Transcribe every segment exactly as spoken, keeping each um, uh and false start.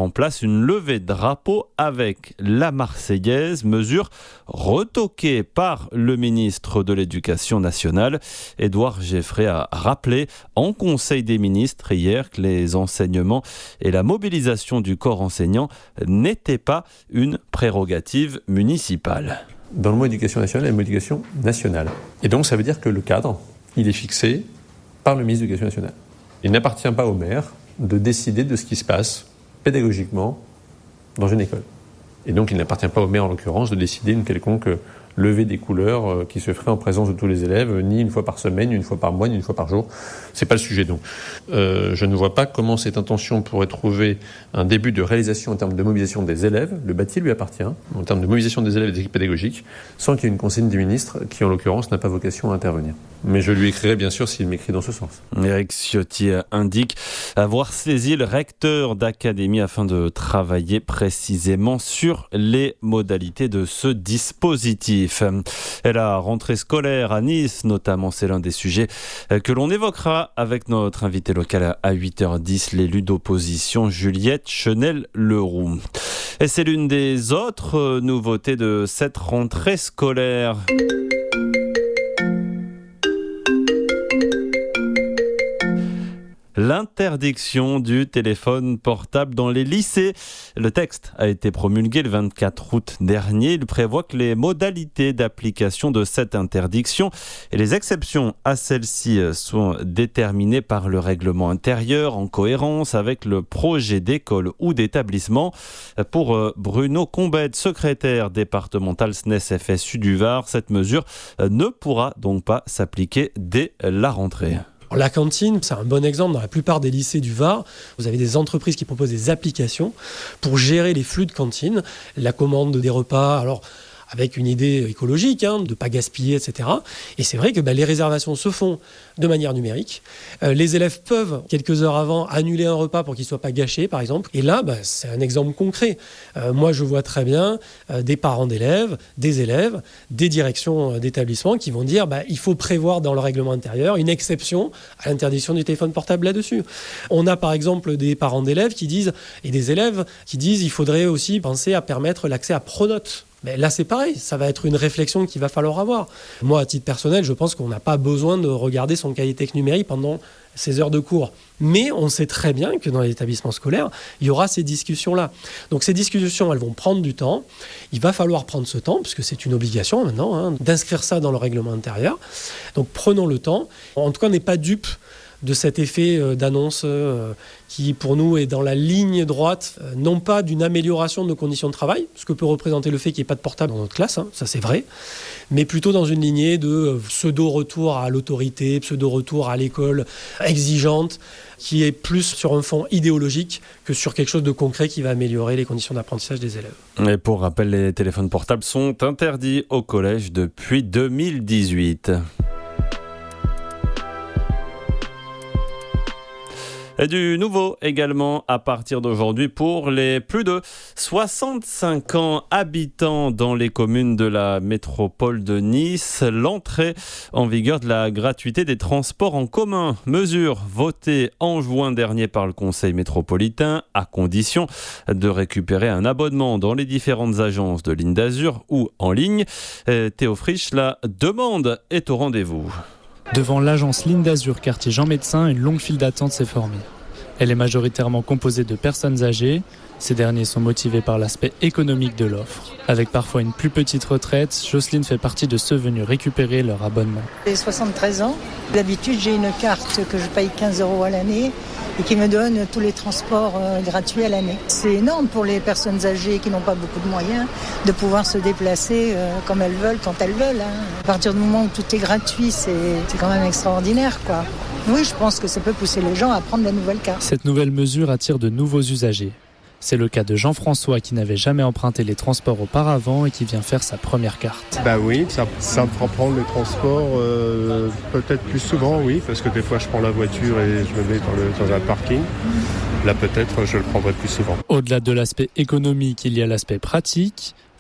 en place une levée de drapeau avec la Marseillaise, mesure retoquée par le ministre de l'Éducation nationale. Édouard Geffray a rappelé en Conseil des ministres hier que les enseignements et la mobilisation du corps enseignant n'étaient pas une prérogative municipale. Dans le mot éducation nationale, il y a une mot éducation nationale. Et donc ça veut dire que le cadre, il est fixé par le ministre de l'Éducation nationale. Il n'appartient pas au maire de décider de ce qui se passe pédagogiquement dans une école. Et donc il n'appartient pas au maire en l'occurrence de décider une quelconque levée des couleurs qui se ferait en présence de tous les élèves, ni une fois par semaine, une fois par mois, ni une fois par jour. C'est pas le sujet donc. Euh, je ne vois pas comment cette intention pourrait trouver un début de réalisation en termes de mobilisation des élèves. Le bâti lui appartient, en termes de mobilisation des élèves et des équipes pédagogiques, sans qu'il y ait une consigne du ministre qui en l'occurrence n'a pas vocation à intervenir. Mais je lui écrirai bien sûr s'il m'écrit dans ce sens. Éric Ciotti indique avoir saisi le recteur d'académie afin de travailler précisément sur les modalités de ce dispositif. Et la rentrée scolaire à Nice, notamment, c'est l'un des sujets que l'on évoquera avec notre invité local à huit heures dix, l'élu d'opposition Juliette Chenel-Leroux. Et c'est l'une des autres nouveautés de cette rentrée scolaire. L'interdiction du téléphone portable dans les lycées. Le texte a été promulgué le vingt-quatre août dernier. Il prévoit que les modalités d'application de cette interdiction et les exceptions à celle-ci sont déterminées par le règlement intérieur en cohérence avec le projet d'école ou d'établissement. Pour Bruno Combette, secrétaire départemental S N E S F S U du Var, cette mesure ne pourra donc pas s'appliquer dès la rentrée. La cantine, c'est un bon exemple. Dans la plupart des lycées du Var, vous avez des entreprises qui proposent des applications pour gérer les flux de cantine, la commande des repas, alors avec une idée écologique, hein, de ne pas gaspiller, et cetera. Et c'est vrai que bah, les réservations se font de manière numérique. Euh, les élèves peuvent, quelques heures avant, annuler un repas pour qu'il ne soit pas gâché, par exemple. Et là, bah, c'est un exemple concret. Euh, moi, je vois très bien euh, des parents d'élèves, des élèves, des directions d'établissement qui vont dire bah, il faut prévoir dans le règlement intérieur une exception à l'interdiction du téléphone portable là-dessus. On a, par exemple, des parents d'élèves qui disent, et des élèves qui disent il faudrait aussi penser à permettre l'accès à Pronote. Mais là, c'est pareil, ça va être une réflexion qu'il va falloir avoir. Moi, à titre personnel, je pense qu'on n'a pas besoin de regarder son cahier tech numérique pendant ses heures de cours. Mais on sait très bien que dans les établissements scolaires, il y aura ces discussions-là. Donc ces discussions, elles vont prendre du temps. Il va falloir prendre ce temps, puisque c'est une obligation maintenant, hein, d'inscrire ça dans le règlement intérieur. Donc prenons le temps. En tout cas, on n'est pas dupes de cet effet euh, d'annonce euh, qui, pour nous, est dans la ligne droite, euh, non pas d'une amélioration de nos conditions de travail, ce que peut représenter le fait qu'il n'y ait pas de portable dans notre classe, hein, ça c'est vrai, mais plutôt dans une lignée de euh, pseudo-retour à l'autorité, pseudo-retour à l'école exigeante, qui est plus sur un fond idéologique que sur quelque chose de concret qui va améliorer les conditions d'apprentissage des élèves. Et pour rappel, les téléphones portables sont interdits au collège depuis deux mille dix-huit. Et du nouveau également à partir d'aujourd'hui pour les plus de soixante-cinq ans habitants dans les communes de la métropole de Nice. L'entrée en vigueur de la gratuité des transports en commun. Mesure votée en juin dernier par le Conseil métropolitain à condition de récupérer un abonnement dans les différentes agences de Ligne d'Azur ou en ligne. Théo Frisch, la demande est au rendez-vous. Devant l'agence Ligne d'Azur, quartier Jean Médecin, une longue file d'attente s'est formée. Elle est majoritairement composée de personnes âgées. Ces derniers sont motivés par l'aspect économique de l'offre. Avec parfois une plus petite retraite, Jocelyne fait partie de ceux venus récupérer leur abonnement. J'ai soixante-treize ans. D'habitude, j'ai une carte que je paye quinze euros à l'année et qui me donne tous les transports euh, gratuits à l'année. C'est énorme pour les personnes âgées qui n'ont pas beaucoup de moyens de pouvoir se déplacer euh, comme elles veulent, quand elles veulent. Hein. À partir du moment où tout est gratuit, c'est, c'est quand même extraordinaire, quoi. Oui, je pense que ça peut pousser les gens à prendre la nouvelle carte. Cette nouvelle mesure attire de nouveaux usagers. C'est le cas de Jean-François qui n'avait jamais emprunté les transports auparavant et qui vient faire sa première carte. Bah oui, ça, ça me fera prendre les transports euh, peut-être plus souvent, oui, parce que des fois je prends la voiture et je me mets dans, le, dans un parking. Là peut-être je le prendrai plus souvent. Au-delà de l'aspect économique, il y a l'aspect pratique.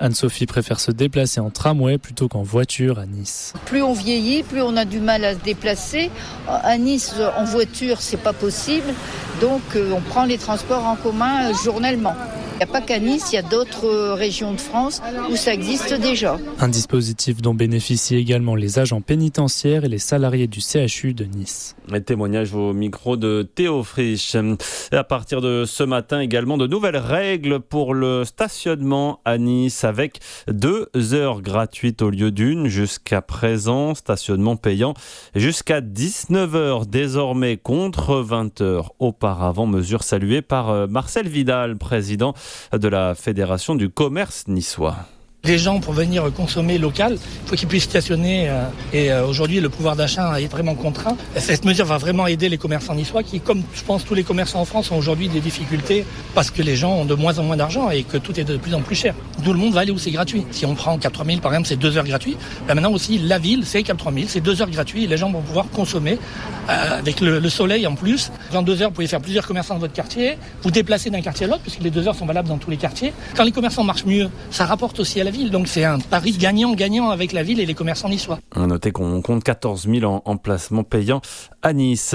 Anne-Sophie préfère se déplacer en tramway plutôt qu'en voiture à Nice. Plus on vieillit, plus on a du mal à se déplacer. À Nice, en voiture, c'est pas possible. Donc, on prend les transports en commun journellement. Il n'y a pas qu'à Nice, il y a d'autres régions de France où ça existe déjà. Un dispositif dont bénéficient également les agents pénitentiaires et les salariés du C H U de Nice. Les témoignages au micro de Théo Frisch. Et à partir de ce matin également, de nouvelles règles pour le stationnement à Nice avec deux heures gratuites au lieu d'une jusqu'à présent. Stationnement payant jusqu'à dix-neuf heures désormais contre vingt heures auparavant. Mesure saluée par Marcel Vidal, président de la Fédération du commerce niçois. Les gens, pour venir consommer local, il faut qu'ils puissent stationner. Euh, et euh, aujourd'hui, le pouvoir d'achat est vraiment contraint. Cette mesure va vraiment aider les commerçants niçois qui, comme je pense tous les commerçants en France, ont aujourd'hui des difficultés parce que les gens ont de moins en moins d'argent et que tout est de plus en plus cher. Tout le monde va aller où c'est gratuit. Si on prend Cap trois mille, par exemple, c'est deux heures gratuits. Ben maintenant aussi, la ville, c'est Cap trois mille, c'est deux heures gratuits. Et les gens vont pouvoir consommer euh, avec le, le soleil en plus. Dans deux heures, vous pouvez faire plusieurs commerçants dans votre quartier, vous déplacer d'un quartier à l'autre, puisque les deux heures sont valables dans tous les quartiers. Quand les commerçants marchent mieux, ça rapporte aussi à la ville. Donc c'est un pari gagnant-gagnant avec la ville et les commerçants niçois. On a noté qu'on compte quatorze mille en, en placement payant à Nice.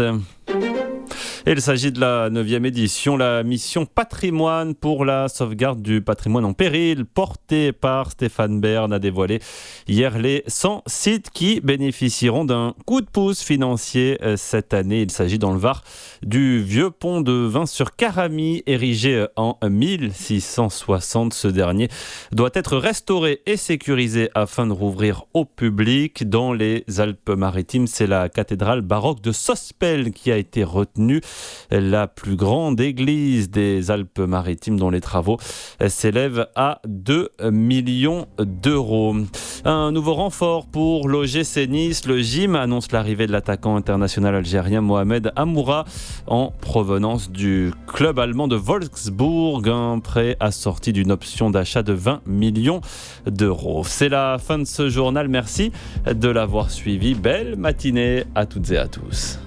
Et il s'agit de la neuvième édition, la mission patrimoine pour la sauvegarde du patrimoine en péril, portée par Stéphane Bern, a dévoilé hier les cent sites qui bénéficieront d'un coup de pouce financier cette année. Il s'agit dans le Var du vieux pont de Vins-sur-Caramie, érigé en mille six cent soixante. Ce dernier doit être restauré et sécurisé afin de rouvrir au public. Dans les Alpes-Maritimes, c'est la cathédrale baroque de Sospel qui a été retenue. La plus grande église des Alpes-Maritimes dont les travaux s'élèvent à deux millions d'euros. Un nouveau renfort pour l'O G C Nice. Le G I M annonce l'arrivée de l'attaquant international algérien Mohamed Amoura en provenance du club allemand de Wolfsburg. Un prêt assorti d'une option d'achat de vingt millions d'euros. C'est la fin de ce journal. Merci de l'avoir suivi. Belle matinée à toutes et à tous.